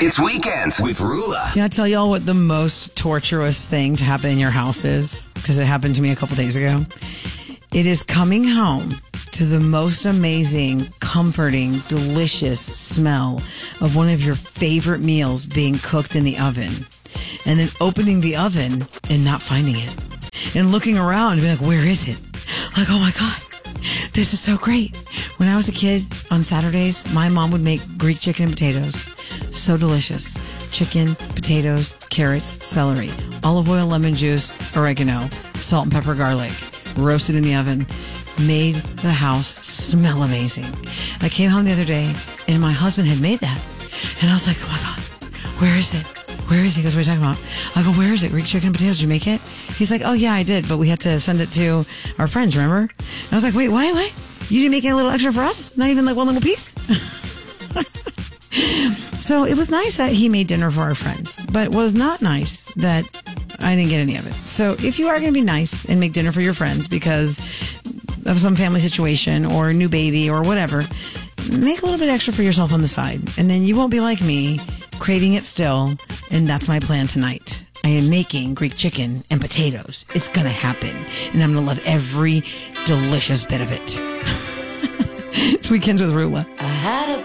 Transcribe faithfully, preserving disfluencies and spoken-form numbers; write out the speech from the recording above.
It's Weekends with Rula. Can I tell y'all what the most torturous thing to happen in your house is? Because it happened to me a couple days ago. It is coming home to the most amazing, comforting, delicious smell of one of your favorite meals being cooked in the oven. And then opening the oven and not finding it. And looking around and being like, where is it? Like, oh my God, this is so great. When I was a kid on Saturdays, my mom would make Greek chicken and potatoes. So delicious. Chicken, potatoes, carrots, celery, olive oil, lemon juice, oregano, salt and pepper, garlic, roasted in the oven, made the house smell amazing. I came home the other day and my husband had made that. And I was like, oh my God, where is it? Where is it? He goes, what are you talking about? I go, where is it? Greek chicken and potatoes. Did you make it? He's like, oh yeah, I did, but we had to send it to our friends, remember? And I was like, wait, what? What? You didn't make it a little extra for us? Not even like one little piece? So it was nice that he made dinner for our friends, but it was not nice that I didn't get any of it. So if you are going to be nice and make dinner for your friends because of some family situation or new baby or whatever, make a little bit extra for yourself on the side. And then you won't be like me, craving it still. And that's my plan tonight. I am making Greek chicken and potatoes. It's going to happen. And I'm going to love every delicious bit of it. It's Weekends with Rula. I had a